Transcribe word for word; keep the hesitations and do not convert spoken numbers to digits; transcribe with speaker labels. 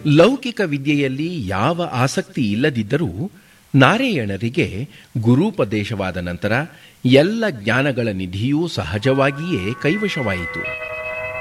Speaker 1: ಲೌಕಿಕ ವಿದ್ಯೆಯಲ್ಲಿ ಯಾವ ಆಸಕ್ತಿ ಇಲ್ಲದಿದ್ದರೂ ನಾರಾಯಣರಿಗೆ ಗುರೂಪದೇಶವಾದ ನಂತರ ಎಲ್ಲ ಜ್ಞಾನಗಳ ನಿಧಿಯೂ ಸಹಜವಾಗಿಯೇ ಕೈವಶವಾಯಿತು.